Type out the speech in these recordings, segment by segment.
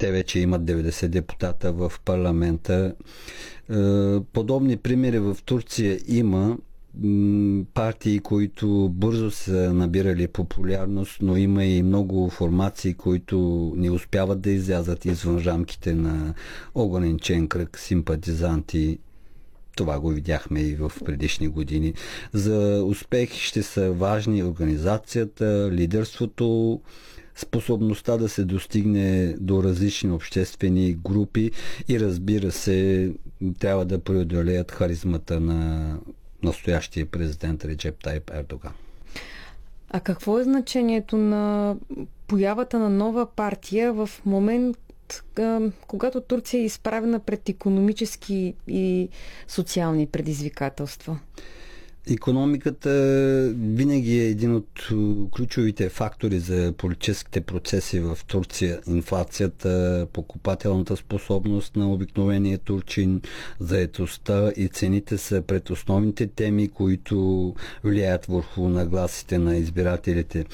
Те вече имат 90 депутата в парламента. Подобни примери в Турция има. Партии, които бързо са набирали популярност, но има и много формации, които не успяват да излязат извън рамките на ограничен кръг симпатизанти. Това го видяхме и в предишни години. За успех ще са важни организацията, лидерството, способността да се достигне до различни обществени групи и, разбира се, трябва да преодолеят харизмата на настоящия президент Реджеп Тайип Ердоган. А какво е значението на появата на нова партия в момент, когато Турция е изправена пред икономически и социални предизвикателства? Икономиката винаги е един от ключовите фактори за политическите процеси в Турция. Инфлацията, покупателната способност на обикновения турчин, заетостта и цените са пред основните теми, които влияят върху нагласите на избирателите.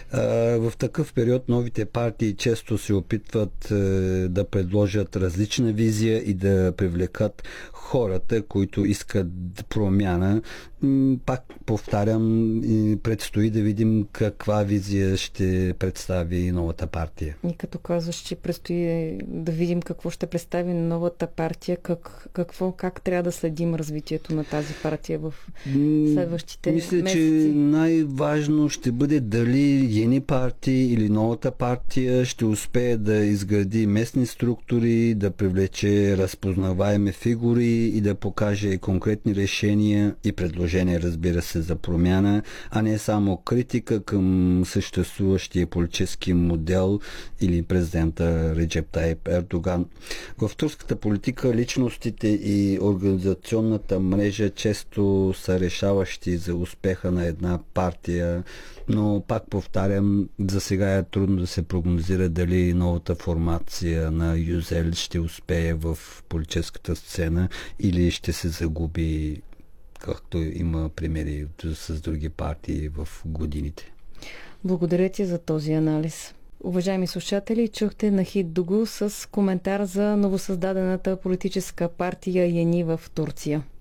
В такъв период новите партии често се опитват да предложат различна визия и да привлекат хората, които искат промяна. Пак повтарям, предстои да видим каква визия ще представи новата партия. И като казваш, че предстои да видим какво ще представи новата партия, как трябва да следим развитието на тази партия в следващите месеци? Мисля, че най-важно ще бъде дали Йени партии или новата партия ще успее да изгради местни структури, да привлече разпознаваеми фигури и да покаже конкретни решения и предложения, разбира се, за промяна, а не само критика към съществуващия политически модел или президента Реджеп Тайип Ердоган. В турската политика личностите и организационната мрежа често са решаващи за успеха на една партия, но пак повтарям, за сега е трудно да се прогнозира дали новата формация на Юзел ще успее в политическата сцена или ще се загуби, както има примери с други партии в годините. Благодаря ти за този анализ. Уважаеми слушатели, чухте Нахид Дугу с коментар за новосъздадената политическа партия Йени в Турция.